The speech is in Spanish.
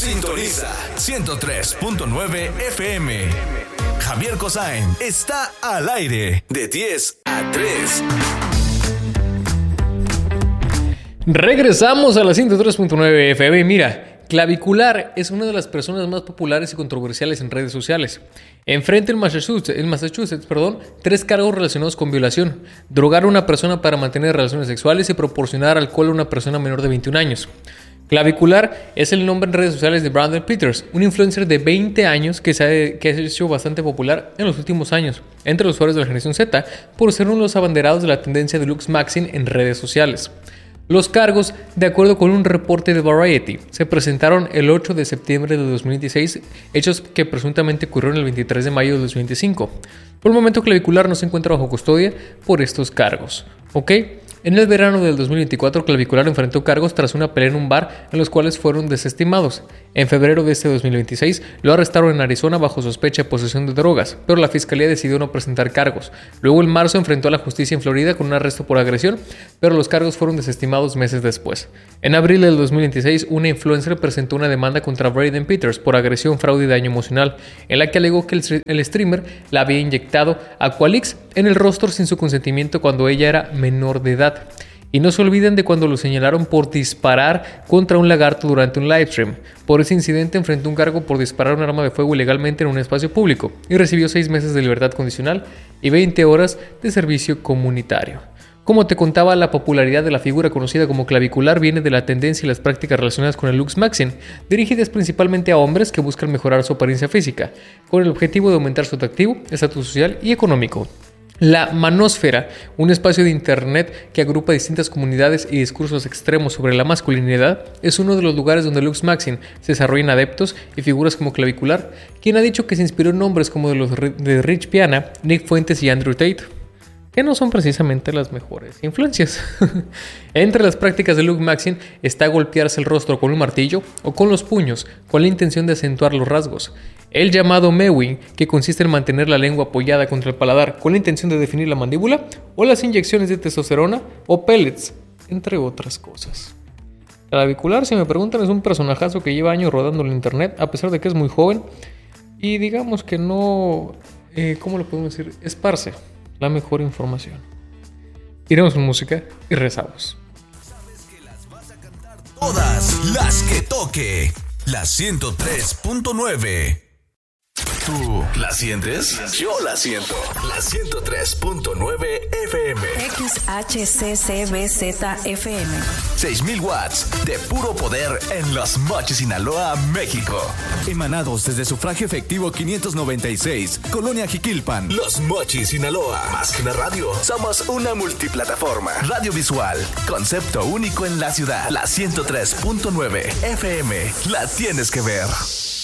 Sintoniza 103.9 FM. Javier Cosain está al aire de 10 a 3. Regresamos a la 103.9 FM. Mira, Clavicular es una de las personas más populares y controversiales en redes sociales. Enfrenta en Massachusetts, 3 cargos relacionados con violación, drogar a una persona para mantener relaciones sexuales y proporcionar alcohol a una persona menor de 21 años. Clavicular es el nombre en redes sociales de Brandon Peters, un influencer de 20 años que se ha hecho bastante popular en los últimos años entre los usuarios de la generación Z por ser uno de los abanderados de la tendencia de looks maxing en redes sociales. Los cargos, de acuerdo con un reporte de Variety, se presentaron el 8 de septiembre de 2016, hechos que presuntamente ocurrieron el 23 de mayo de 2025. Por el momento, Clavicular no se encuentra bajo custodia por estos cargos. ¿Ok? En el verano del 2024, Clavicular enfrentó cargos tras una pelea en un bar en los cuales fueron desestimados. En febrero de este 2026, lo arrestaron en Arizona bajo sospecha de posesión de drogas, pero la fiscalía decidió no presentar cargos. Luego, en marzo, enfrentó a la justicia en Florida con un arresto por agresión, pero los cargos fueron desestimados meses después. En abril del 2026, una influencer presentó una demanda contra Brandon Peters por agresión, fraude y daño emocional, en la que alegó que el streamer la había inyectado Aqualix en el rostro sin su consentimiento cuando ella era menor de edad. Y no se olviden de cuando lo señalaron por disparar contra un lagarto durante un livestream. Por ese incidente enfrentó un cargo por disparar un arma de fuego ilegalmente en un espacio público y recibió 6 meses de libertad condicional y 20 horas de servicio comunitario. Como te contaba, la popularidad de la figura conocida como Clavicular viene de la tendencia y las prácticas relacionadas con el looks maxing, dirigidas principalmente a hombres que buscan mejorar su apariencia física, con el objetivo de aumentar su atractivo, estatus social y económico. La Manósfera, un espacio de internet que agrupa distintas comunidades y discursos extremos sobre la masculinidad, es uno de los lugares donde looks maxing se desarrollan adeptos y figuras como Clavicular, quien ha dicho que se inspiró en nombres como los de Rich Piana, Nick Fuentes y Andrew Tate, que no son precisamente las mejores influencias. Entre las prácticas de look maxing está golpearse el rostro con un martillo o con los puños, con la intención de acentuar los rasgos. El llamado mewing, que consiste en mantener la lengua apoyada contra el paladar con la intención de definir la mandíbula, o las inyecciones de testosterona o pellets, entre otras cosas. Clavicular, si me preguntan, es un personajazo que lleva años rodando en internet, a pesar de que es muy joven, y digamos que no, ¿cómo lo podemos decir? Esparce la mejor información. Iremos con música y rezamos. Sabes que las vas a cantar todas las que toque. La 103.9. ¿Tú la sientes? Yo la siento. La 103.9 FM. XHCCBZFM. 6,000 watts de puro poder en Los Mochis, Sinaloa, México. Emanados desde Sufragio Efectivo 596, Colonia Jiquilpan. Los Mochis, Sinaloa. Más que una radio, somos una multiplataforma. Radio visual, concepto único en la ciudad. La 103.9 FM. La tienes que ver.